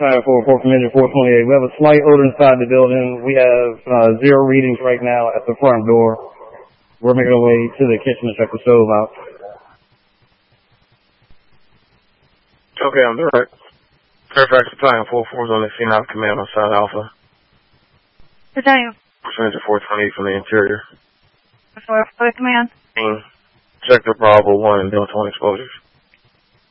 Battalion 4 from Engine 428. We have a slight odor inside the building. We have 0 readings right now at the front door. We're making our way to the kitchen to check the stove out. Okay, I'm direct. Fairfax Battalion 4-4 is on the scene out command on Side Alpha. Battalion. Engine 428 from the interior. For command. Sector Bravo 1 and Delta 1 exposures.